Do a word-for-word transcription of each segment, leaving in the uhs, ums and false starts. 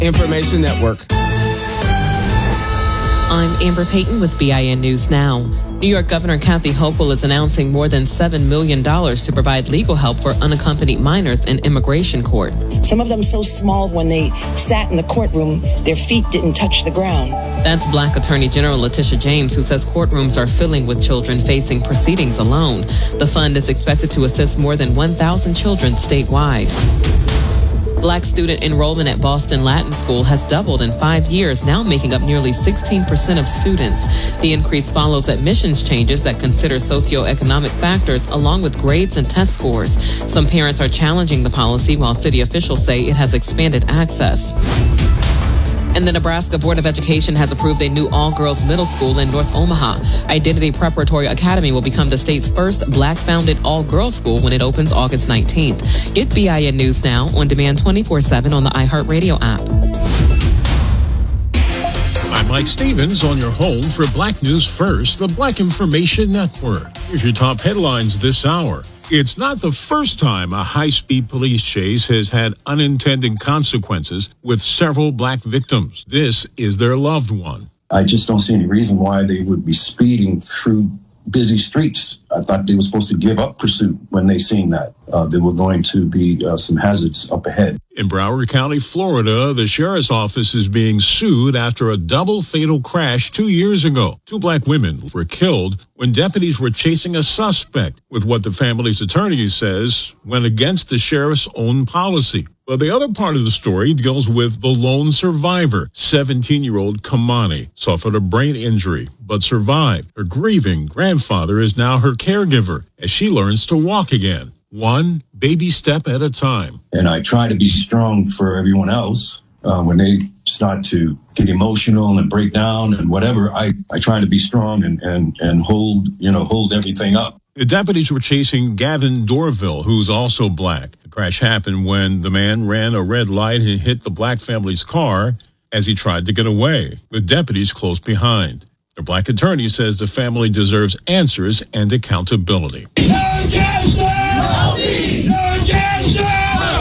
Information Network. I'm Amber Payton with B I N News Now. New York Governor Kathy Hochul is announcing more than seven million dollars to provide legal help for unaccompanied minors in immigration court. Some of them so small when they sat in the courtroom, their feet didn't touch the ground. That's Black Attorney General Letitia James, who says courtrooms are filling with children facing proceedings alone. The fund is expected to assist more than one thousand children statewide. Black student enrollment at Boston Latin School has doubled in five years, now making up nearly sixteen percent of students. The increase follows admissions changes that consider socioeconomic factors along with grades and test scores. Some parents are challenging the policy, while city officials say it has expanded access. And the Nebraska Board of Education has approved a new all-girls middle school in North Omaha. Identity Preparatory Academy will become the state's first Black-founded all-girls school when it opens August nineteenth. Get B I N News Now on demand twenty-four seven on the iHeartRadio app. I'm Mike Stevens on your home for Black News First, the Black Information Network. Here's your top headlines this hour. It's not the first time a high-speed police chase has had unintended consequences with several black victims. This is their loved one. I just don't see any reason why they would be speeding through busy streets. I thought they were supposed to give up pursuit when they seen that. Uh, there were going to be uh, some hazards up ahead. In Broward County, Florida, the sheriff's office is being sued after a double fatal crash two years ago. Two black women were killed when deputies were chasing a suspect with what the family's attorney says went against the sheriff's own policy. But the other part of the story deals with the lone survivor. seventeen-year-old Kamani suffered a brain injury but survived. Her grieving grandfather is now her caregiver as she learns to walk again, one baby step at a time. And I try to be strong for everyone else. Uh, when they start to get emotional and break down and whatever, I, I try to be strong and, and, and hold, you know, hold everything up. The deputies were chasing Gavin Dorville, who's also black. The crash happened when the man ran a red light and hit the black family's car as he tried to get away, with deputies close behind. The black attorney says the family deserves answers and accountability. No justice! No peace! No justice!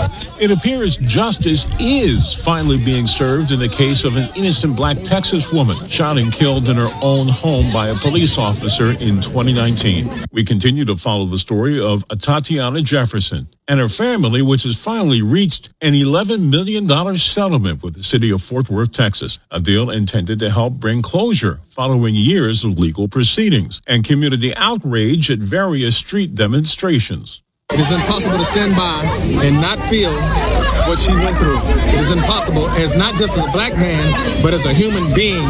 It appears justice is finally being served in the case of an innocent black Texas woman shot and killed in her own home by a police officer in twenty nineteen. We continue to follow the story of Tatiana Jefferson and her family, which has finally reached an eleven million dollars settlement with the city of Fort Worth, Texas, a deal intended to help bring closure following years of legal proceedings and community outrage at various street demonstrations. It is impossible to stand by and not feel what she went through. It is impossible as not just a black man, but as a human being.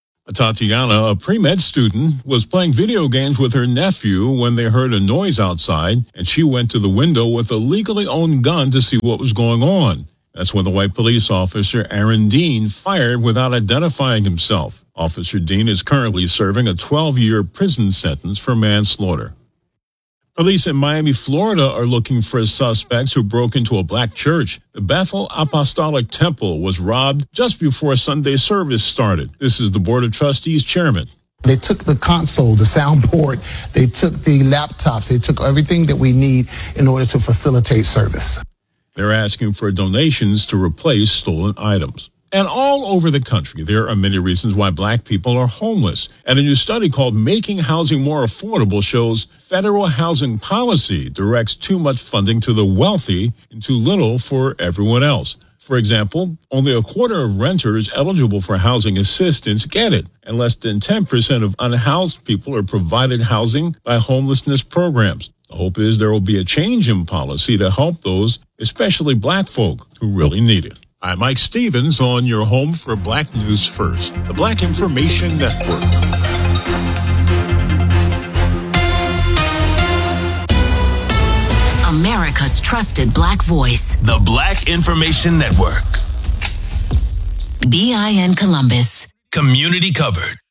Tatiana, a pre-med student, was playing video games with her nephew when they heard a noise outside, and she went to the window with a legally owned gun to see what was going on. That's when the white police officer, Aaron Dean, fired without identifying himself. Officer Dean is currently serving a twelve-year prison sentence for manslaughter. Police in Miami, Florida are looking for suspects who broke into a black church. The Bethel Apostolic Temple was robbed just before Sunday service started. This is the Board of Trustees chairman. They took the console, the soundboard, they took the laptops, they took everything that we need in order to facilitate service. They're asking for donations to replace stolen items. And all over the country, there are many reasons why black people are homeless. And a new study called Making Housing More Affordable shows federal housing policy directs too much funding to the wealthy and too little for everyone else. For example, only a quarter of renters eligible for housing assistance get it, and less than ten percent of unhoused people are provided housing by homelessness programs. The hope is there will be a change in policy to help those, especially black folk, who really need it. I'm Mike Stevens on your home for Black News First, the Black Information Network. America's trusted black voice. The Black Information Network. B I N Columbus. Community covered.